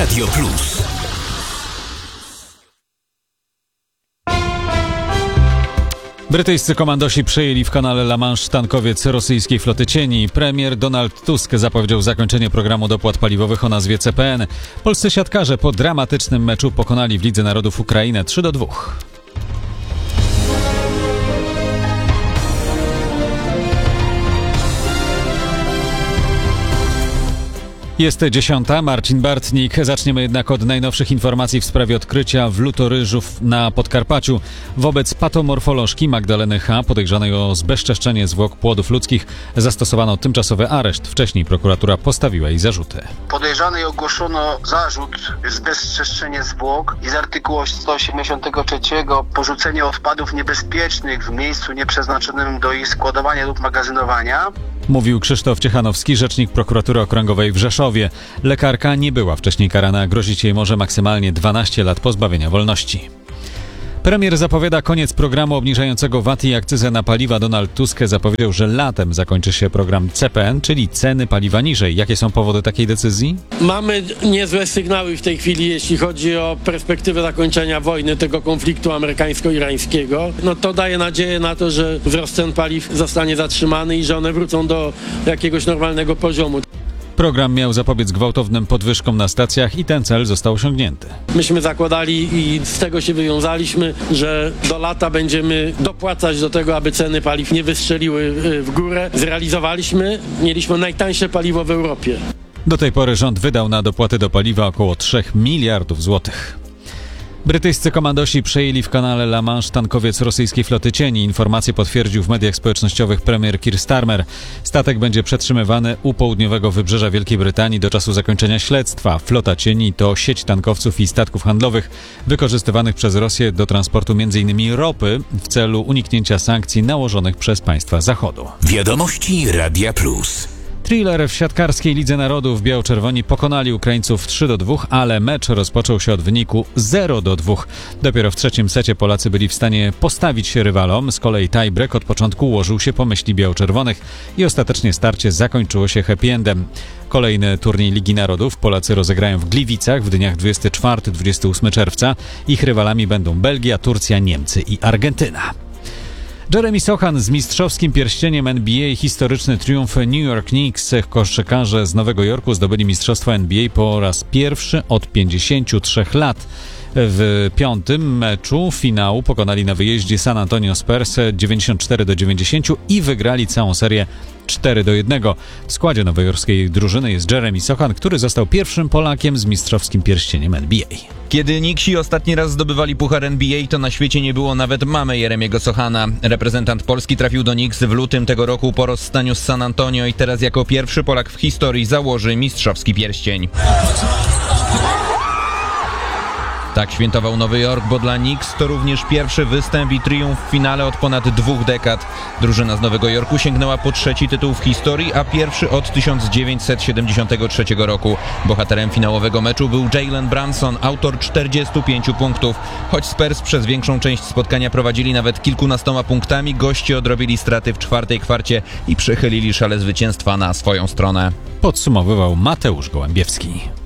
Radio Plus. Brytyjscy komandosi przejęli w kanale La Manche tankowiec rosyjskiej floty cieni. Premier Donald Tusk zapowiedział zakończenie programu dopłat paliwowych o nazwie CPN. Polscy siatkarze po dramatycznym meczu pokonali w Lidze Narodów Ukrainę 3-2. Jest 10. Marcin Bartnik. Zaczniemy jednak od najnowszych informacji w sprawie odkrycia wlutoryżów na Podkarpaciu. Wobec patomorfolożki Magdaleny H., podejrzanej o zbezczeszczenie zwłok płodów ludzkich, zastosowano tymczasowy areszt. Wcześniej prokuratura postawiła jej zarzuty. Podejrzanej ogłoszono zarzut zbezczeszczenie zwłok i z artykułu 183 porzucenie odpadów niebezpiecznych w miejscu nieprzeznaczonym do ich składowania lub magazynowania. Mówił Krzysztof Ciechanowski, rzecznik prokuratury okręgowej w Rzeszowie. Lekarka nie była wcześniej karana, grozić jej może maksymalnie 12 lat pozbawienia wolności. Premier zapowiada koniec programu obniżającego VAT i akcyzę na paliwa. Donald Tusk zapowiedział, że latem zakończy się program CPN, czyli ceny paliwa niżej. Jakie są powody takiej decyzji? Mamy niezłe sygnały w tej chwili, jeśli chodzi o perspektywę zakończenia wojny, tego konfliktu amerykańsko-irańskiego. No to daje nadzieję na to, że wzrost cen paliw zostanie zatrzymany i że one wrócą do jakiegoś normalnego poziomu. Program miał zapobiec gwałtownym podwyżkom na stacjach i ten cel został osiągnięty. Myśmy zakładali i z tego się wywiązaliśmy, że do lata będziemy dopłacać do tego, aby ceny paliw nie wystrzeliły w górę. Zrealizowaliśmy, mieliśmy najtańsze paliwo w Europie. Do tej pory rząd wydał na dopłaty do paliwa około 3 miliardów złotych. Brytyjscy komandosi przejęli w kanale La Manche tankowiec rosyjskiej floty cieni. Informację potwierdził w mediach społecznościowych premier Keir Starmer. Statek będzie przetrzymywany u południowego wybrzeża Wielkiej Brytanii do czasu zakończenia śledztwa. Flota cieni to sieć tankowców i statków handlowych wykorzystywanych przez Rosję do transportu m.in. ropy w celu uniknięcia sankcji nałożonych przez państwa Zachodu. Wiadomości Radia Plus. Thriller w siatkarskiej Lidze Narodów. Biało-czerwoni pokonali Ukraińców 3-2, ale mecz rozpoczął się od wyniku 0-2. Dopiero w trzecim secie Polacy byli w stanie postawić się rywalom. Z kolei tie-break od początku ułożył się po myśli biało-czerwonych i ostatecznie starcie zakończyło się happy endem. Kolejny turniej Ligi Narodów Polacy rozegrają w Gliwicach w dniach 24-28 czerwca. Ich rywalami będą Belgia, Turcja, Niemcy i Argentyna. Jeremy Sochan z mistrzowskim pierścieniem NBA. Historyczny triumf New York Knicks. Koszykarze z Nowego Jorku zdobyli mistrzostwo NBA po raz pierwszy od 53 lat. W piątym meczu finału pokonali na wyjeździe San Antonio Spurs 94-90 i wygrali całą serię 4-1. W składzie nowojorskiej drużyny jest Jeremy Sochan, który został pierwszym Polakiem z mistrzowskim pierścieniem NBA. Kiedy Knicksi ostatni raz zdobywali puchar NBA, to na świecie nie było nawet mamy Jeremiego Sochana. Reprezentant Polski trafił do Knicks w lutym tego roku po rozstaniu z San Antonio i teraz jako pierwszy Polak w historii założy mistrzowski pierścień. Tak świętował Nowy Jork, bo dla Knicks to również pierwszy występ i triumf w finale od ponad 2 dekad. Drużyna z Nowego Jorku sięgnęła po trzeci tytuł w historii, a pierwszy od 1973 roku. Bohaterem finałowego meczu był Jalen Brunson, autor 45 punktów. Choć Spurs przez większą część spotkania prowadzili nawet kilkunastoma punktami, goście odrobili straty w czwartej kwarcie i przechylili szale zwycięstwa na swoją stronę. Podsumowywał Mateusz Gołębiewski.